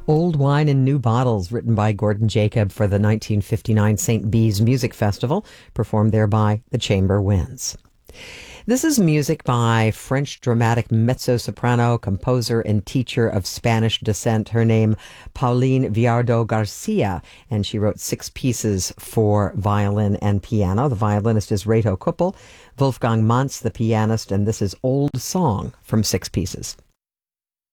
Old Wine in New Bottles, written by Gordon Jacob for the 1959 St. Bees Music Festival, performed there by the Chamber Winds. This is music by French dramatic mezzo-soprano, composer, and teacher of Spanish descent. Her name, Pauline Viardot Garcia, and she wrote 6 pieces for violin and piano. The violinist is Reto Kuppel, Wolfgang Mantz, the pianist, and this is Old Song from 6 pieces.